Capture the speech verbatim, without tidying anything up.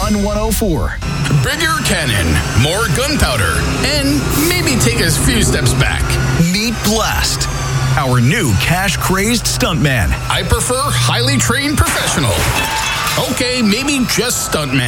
on one oh four. Bigger cannon, more gunpowder, and maybe take a few steps back. Meet Blast, our new cash-crazed stuntman. I prefer highly trained professional. Okay, maybe just stuntman.